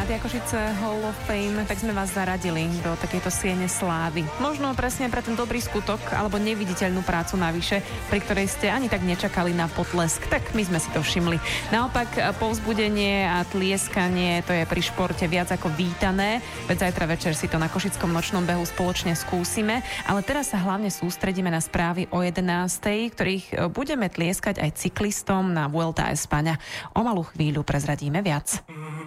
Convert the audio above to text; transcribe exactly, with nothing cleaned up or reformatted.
Rádia Košice Hall of Fame, tak sme vás zaradili do takejto siene slávy. Možno presne pre ten dobrý skutok alebo neviditeľnú prácu navyše, pri ktorej ste ani tak nečakali na potlesk. Tak my sme si to všimli. Naopak povzbudenie a tlieskanie, to je pri športe viac ako vítané, veď zajtra večer si to na Košickom nočnom behu spoločne skúsime, ale teraz sa hlavne sústredíme na správy o jedenástej, ktorých budeme tlieskať aj cyklistom na Vuelta a España. O malú chvíľu prezradíme viac.